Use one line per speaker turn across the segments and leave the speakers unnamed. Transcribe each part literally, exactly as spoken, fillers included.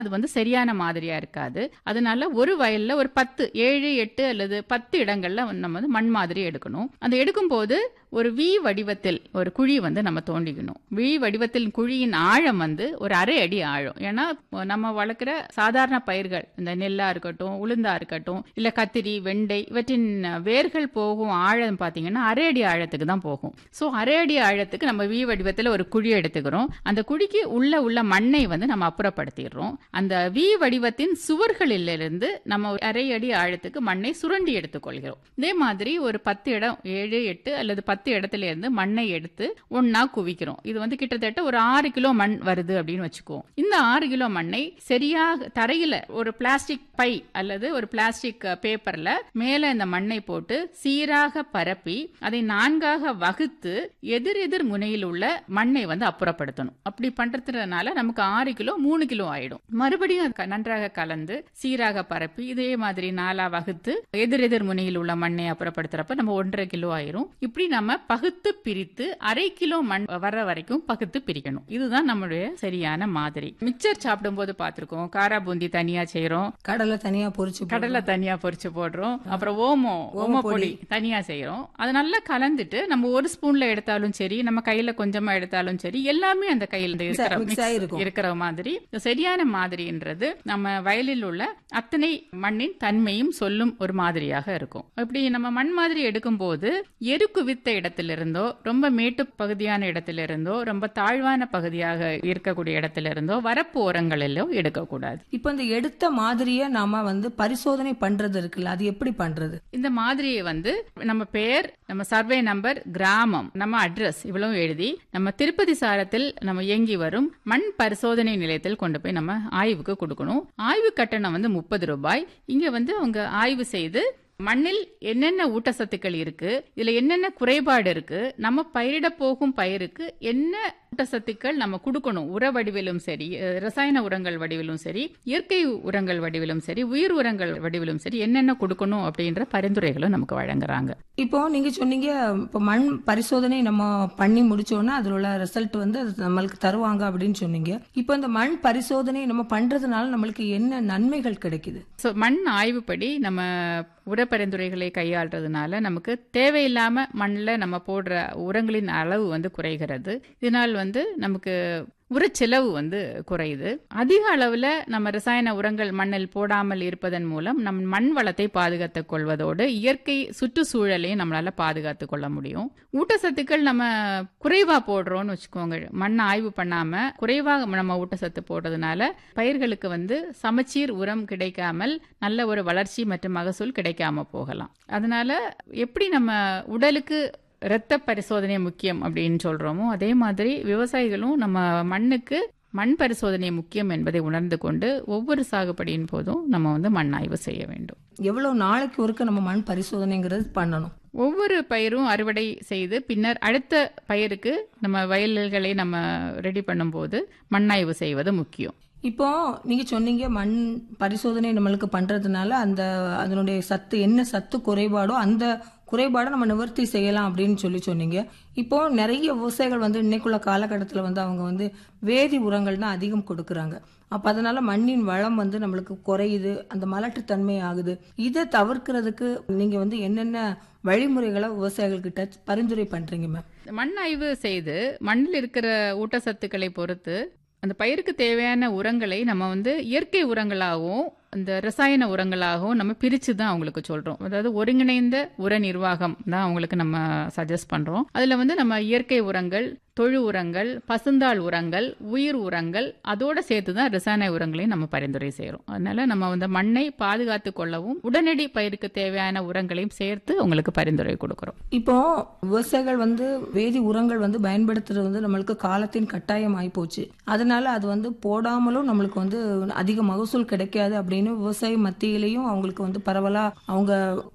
அது வந்து சரியான மாதிரியா இருக்காது. அதனால ஒரு வயல்ல ஒரு பத்து ஏழு எட்டு அல்லது பத்து இடங்கள்ல வந்து நம்ம வந்து மண் மாதிரி எடுக்கணும். அந்த எடுக்கும்போது ஒரு வி வடிவத்தில் ஒரு குழி வந்து நம்ம தோண்டிக்கணும். வி வடிவத்தில் குழியின் ஆழம் வந்து ஒரு அரை அடி ஆழம். ஏன்னா நம்ம வளர்க்குற சாதாரண பயிர்கள் இந்த நெல்லா இருக்கட்டும், உளுந்தா இருக்கட்டும், இல்ல கத்திரி, வெண்டை இவற்றின் வேர்கள் போகும் ஆழம் பாத்தீங்கன்னா அரை அடி ஆழத்துக்கு தான் போகும். சோ அரை அடி ஆழத்துக்கு நம்ம வி வடிவத்தில் ஒரு குழி எடுத்துக்கிறோம். அந்த குழிக்கு உள்ள உள்ள மண்ணை வந்து நம்ம அப்புறப்படுத்திடுறோம். அந்த வி வடிவத்தின் சுவர்களிலிருந்து நம்ம அரை அடி ஆழத்துக்கு மண்ணை சுரண்டி எடுத்துக்கொள்கிறோம். இதே மாதிரி ஒரு பத்து இடம் ஏழு எட்டு அல்லது பத்து இடத்துல இருந்து மண்ணை எடுத்து ஒன்னா குவிக்கிறோம். இது வந்து கிட்டத்தட்ட ஒரு ஆறு கிலோ மண் வருது அப்படின்னு வச்சுக்குவோம். இந்த ஆறு கிலோ மண்ணை சரியாக தரையில ஒரு பிளாஸ்டிக் பை அல்லது ஒரு பிளாஸ்டிக் பேப்பர்ல மேல இந்த மண்ணை போட்டு சீராக பரப்பி அதை நான்காக வகுத்து எதிர் எதிர் முனையில் உள்ள மண்ணை வந்து அப்புறப்படுத்தணும். அப்படி பண்றதுனால நமக்கு ஆறு கிலோ மூணு கிலோ ஆயிடும். மறுபடியும் நன்றாக கலந்து சீராக பரப்பி இதே மாதிரி நாலா வகுத்து எதிர் எதிர் முனையில் உள்ள மண்ணை அப்புறப்படுத்துறப்ப நம்ம ஒன்றரை கிலோ ஆயிரும். இப்படி நம்ம பகுத்து பிரித்து அரை கிலோ மண் வர்ற வரைக்கும் பகுத்து பிரிக்கணும். இதுதான் நம்மளுடைய சரியான மாதிரி. மிக்சர் சாப்பிடும் போது பாத்துருக்கோம், காரா பூந்தி தனியா செய்யறோம்,
கடலை தனியா பொரிச்சு
கடலை தனியா பொரிச்சு போடுறோம், அப்புறம் ஓமோ ஓம பொடி தனியா செய்யறோம். அது நல்லா கலந்துட்டு நம்ம ஒரு ஸ்பூன்ல எடுத்தாலும் சரி, நம்ம கையில கொஞ்சமா எடுத்தாலும் சரி, எல்லாமே அந்த கையில இருக்கிற மாதிரி சரியான மாதிரின்றது நம்ம வயலில் உள்ள அத்தனை மண்ணின் தன்மையும் சொல்லும் ஒரு மாதிரியாக இருக்கும். இப்படி நம்ம மண் மாதிரி எடுக்கும் போது எருக்கு வித்த இடத்திலிருந்தோ, ரொம்ப மேட்டு பகுதியான இடத்திலிருந்தோ, ரொம்ப தாழ்வான பகுதியாக இருக்கக்கூடிய இடத்திலிருந்தோ, வரப்பு ஓரங்களிலோ எடுக்கக்கூடாது.
இப்ப இந்த எடுத்த மாதிரியை நாம வந்து பரிசோதனை பண்றது இருக்குல்ல, அது எப்படி பண்றது?
இந்த மாதிரியை வந்து நம்ம பெயர், நம்ம சர்வே நம்பர், கிராமம், நம்ம அட்ரஸ் இவ்வளவு எழுதி நம்ம திருப்பதி சாரத்தில் நம்ம இயங்கி வரும் மண் பரிசோதனை நிலையத்தில் கொண்டு போய் நம்ம ஆய்வுக்கு கொடுக்கணும். ஆய்வு கட்டணம் வந்து முப்பது ரூபாய். இங்க வந்து அவங்க ஆய்வு செய்து மண்ணில் என்னென்ன ஊட்டச்சத்துக்கள் இருக்கு, இதுல என்னென்ன குறைபாடு இருக்கு, நம்ம பயிரிட போகும் பயிருக்கு என்ன ஊட்டச்சத்துக்கள் நம்ம கொடுக்கணும், உர வடிவிலும் சரி, ரசாயன உரங்கள் வடிவிலும் சரி, இயற்கை உரங்கள் வடிவிலும் சரி, உயிர் உரங்கள் வடிவிலும் சரி, என்னென்ன கொடுக்கணும் அப்படின்ற பரிந்துரைகளும் நமக்கு வழங்குறாங்க.
இப்போ நீங்க சொன்னீங்க, இப்போ மண் பரிசோதனை நம்ம பண்ணி முடிச்சோன்னா அதுல உள்ள ரிசல்ட் வந்து அது நம்மளுக்கு தருவாங்க அப்படின்னு சொன்னீங்க. இப்போ இந்த மண் பரிசோதனை நம்ம பண்றதுனால நம்மளுக்கு என்ன நன்மைகள் கிடைக்குது?
மண் ஆய்வுப்படி நம்ம உர பரிந்துரைகளை கையாள்றதுனால நமக்கு தேவையில்லாம மண்ணில் நம்ம போடுற உரங்களின் அளவு வந்து குறைகிறது. இதனால் வந்து நமக்கு உரச்செலவு வந்து குறையுது. அதிக அளவுல நம்ம ரசாயன உரங்கள் மண்ணில் போடாமல் இருப்பதன் மூலம் நம் மண் வளத்தை பாதுகாத்துக் கொள்வதோடு இயற்கை சுற்றுச்சூழலையும் நம்மளால பாதுகாத்துக் கொள்ள முடியும். ஊட்டச்சத்துக்கள் நம்ம குறைவா போடுறோம்னு வச்சுக்கோங்க, மண் ஆய்வு பண்ணாம குறைவாக நம்ம ஊட்டச்சத்து போடுறதுனால பயிர்களுக்கு வந்து சமச்சீர் உரம் கிடைக்காமல் நல்ல ஒரு வளர்ச்சி மற்றும் மகசூல் கிடைக்காம போகலாம். அதனால எப்படி நம்ம உடலுக்கு இரத்த பரிசோதனை முக்கியம் அப்படின்னு சொல்றோமோ, அதே மாதிரி விவசாயிகளும் நம்ம மண்ணுக்கு மண் பரிசோதனை முக்கியம் என்பதை உணர்ந்து கொண்டு ஒவ்வொரு சாகுபடியின் போதும் நம்ம வந்து மண் ஆய்வு செய்ய வேண்டும்.
எவ்வளவு நாளைக்கு ஒருக்க நம்ம மண் பரிசோதனைங்கிறது பண்ணணும்?
ஒவ்வொரு பயிரும் அறுவடை செய்து பின்னர் அடுத்த பயிருக்கு நம்ம வயல்களை நம்ம ரெடி பண்ணும் போது மண் ஆய்வு செய்வது முக்கியம்.
இப்போ நீங்க சொன்னீங்க மண் பரிசோதனை நம்மளுக்கு பண்றதுனால அந்த அதனுடைய சத்து என்ன சத்து குறைபாடோ அந்த குறைபாடை நம்ம நிவர்த்தி செய்யலாம் அப்படின்னு சொல்லி சொன்னீங்க. இப்போ நிறைய விவசாயிகள் வந்து இன்னைக்குள்ள காலகட்டத்தில் வந்து அவங்க வந்து வேதி உரங்கள் தான் அதிகம் கொடுக்கறாங்க. அப்ப அதனால மண்ணின் வளம் வந்து நம்மளுக்கு குறையுது, அந்த மலட்டுத்தன்மை ஆகுது. இதை தவிர்க்கிறதுக்கு நீங்க வந்து என்னென்ன வழிமுறைகளை விவசாயிகள் கிட்ட பரிந்துரை பண்றீங்க மேம்?
மண் ஆய்வு செய்து மண்ணில் இருக்கிற ஊட்டச்சத்துக்களை பொறுத்து அந்த பயிருக்கு தேவையான உரங்களை நம்ம வந்து இயற்கை உரங்களாகவும் இந்த ரசாயன உரங்களாகவும் நம்ம பிரிச்சு தான் அவங்களுக்கு சொல்றோம். அதாவது ஒருங்கிணைந்த உர நிர்வாகம் தான் அவங்களுக்கு நம்ம சஜஸ்ட் பண்றோம். அதுல வந்து நம்ம இயற்கை உரங்கள், தொழு உரங்கள், பசுந்தாள் உரங்கள், உயிர் உரங்கள், அதோட சேர்த்து தான் ரசாயன உரங்களையும் நம்ம பரிந்துரை செய்யறோம். அதனால நம்ம வந்து மண்ணை பாதுகாத்து கொள்ளவும் உடனடி பயிருக்கு தேவையான உரங்களையும் சேர்த்து உங்களுக்கு பரிந்துரை கொடுக்கிறோம்.
இப்போ விவசாயிகள் வந்து வேதி உரங்கள் வந்து பயன்படுத்துறது வந்து நம்மளுக்கு காலத்தின் கட்டாயம் ஆகி போச்சு. அதனால அது வந்து போடாமலும் நம்மளுக்கு வந்து அதிக மகசூல் கிடைக்காது அப்படின்னு விவசாய மத்தியிலையும் அவங்களுக்கு வந்து பரவலா அவங்க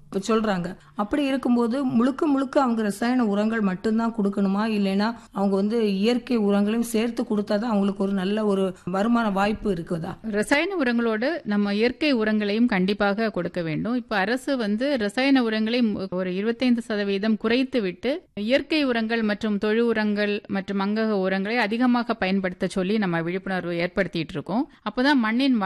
சொல்றாங்க. அப்படி இருக்கும்போது முழுக்க முழுக்க அவங்க ரசாயன உரங்கள் மட்டும்தான் கொடுக்கணுமா, இல்லைன்னா அவங்க வந்து இயற்கை உரங்களையும் சேர்த்து கொடுத்தாதான் அவங்களுக்கு ஒரு நல்ல ஒரு வருமான வாய்ப்பு இருக்குதா?
ரசாயன உரங்களோடு நம்ம இயற்கை உரங்களையும் கண்டிப்பாக கொடுக்க வேண்டும். இப்ப அரசு வந்து ரசாயன உரங்களை ஒரு இருபத்தைந்து சதவீதம் குறைத்து விட்டு இயற்கை உரங்கள் மற்றும் தொழு உரங்கள் மற்றும் அங்கக உரங்களை அதிகமாக பயன்படுத்த சொல்லி நம்ம விழிப்புணர்வு ஏற்படுத்திட்டு இருக்கோம். அப்பதான் மண்ணின்